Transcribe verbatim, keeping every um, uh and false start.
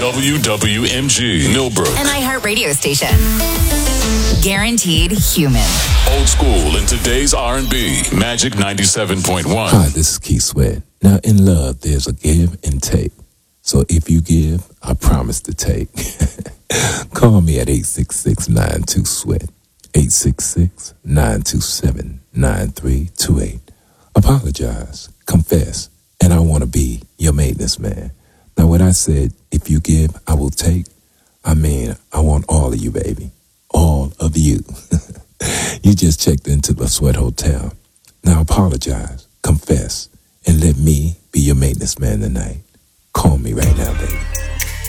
W W M G, Millbrook. An iHeartRadio station. Guaranteed human. Old school in today's R and B. Magic ninety-seven point one. Hi, this is Keith Sweat. Now, in love, there's a give and take. So if you give, I promise to take. Call me at eight six six, nine two, sweat. eight six six, nine two seven, nine three two eight. Apologize, confess, and I want to be your maintenance man. Now, when I said, if you give, I will take, I mean, I want all of you, baby. All of you. You just checked into the Sweat Hotel. Now, apologize, confess, and let me be your maintenance man tonight. Call me right now, baby.